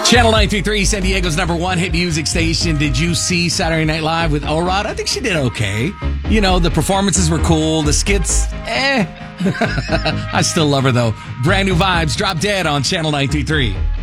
Channel 933, San Diego's number one hit music station. Did you see Saturday Night Live with O-Rod? I think she did okay. You know, the performances were cool. The skits, I still love her, though. Brand new vibes, Drop Dead on Channel 933.